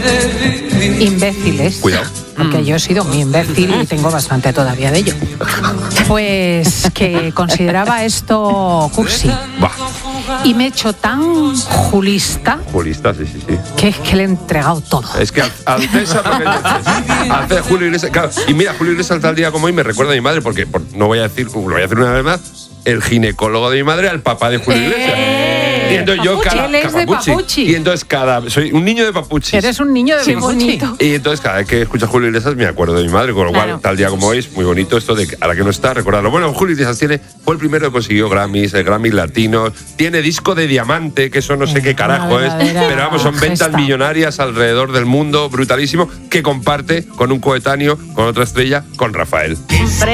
imbéciles. Cuidado. Porque yo he sido muy imbécil y tengo bastante todavía de ello. Pues que consideraba esto cursi. Bah. Y me he hecho tan julista Julista, sí. que es que le he entregado todo. Es que al César lo que dices. Al César, Julio Iglesias. Claro, y mira, Julio Iglesias tal día como hoy me recuerda a mi madre, porque no voy a decir, lo voy a decir una vez más, el ginecólogo de mi madre al papá de Julio Iglesias. Y entonces Él es de Papuchi. Y entonces soy un niño de Papuchi. Eres un niño de Papuchi. Y entonces cada vez que escucho a Julio Iglesias me acuerdo de mi madre, con lo cual tal día como hoy es muy bonito esto de que a la que no está, recordarlo. Bueno, Julio Iglesias fue el primero que consiguió Grammys, el Grammy latino, tiene disco de diamante, que eso no sé qué carajo es, pero vamos, son ventas millonarias alrededor del mundo, brutalísimo, que comparte con un coetáneo, con otra estrella, con Rafael.